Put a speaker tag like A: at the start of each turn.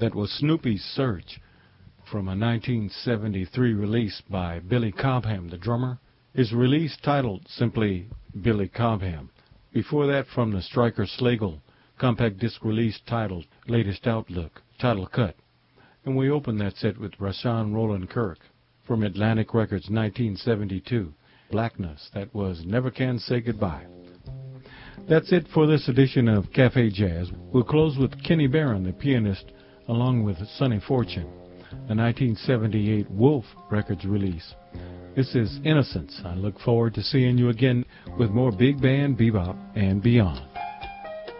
A: That was Snoopy's Search from a 1973 release by Billy Cobham, the drummer. His release titled simply Billy Cobham. Before that, from the Stryker Slagle compact disc release titled Latest Outlook, title cut. And we opened that set with Rashawn Roland Kirk from Atlantic Records 1972, Blackness. That was Never Can Say Goodbye. That's it for this edition of Cafe Jazz. We'll close with Kenny Barron, the pianist, along with Sonny Fortune, a 1978 Wolf Records release. This is Innocence. I look forward to seeing you again with more big band bebop and beyond.